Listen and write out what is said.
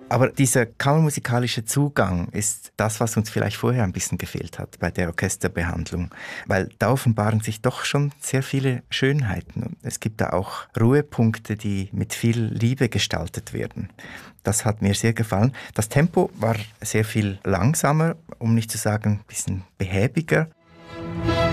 Aber dieser kammermusikalische Zugang ist das, was uns vielleicht vorher ein bisschen gefehlt hat bei der Orchesterbehandlung. Weil da offenbaren sich doch schon sehr viele Schönheiten. Und es gibt da auch Ruhepunkte, die mit viel Liebe gestaltet werden. Das hat mir sehr gefallen. Das Tempo war sehr viel langsamer, um nicht zu sagen ein bisschen behäbiger.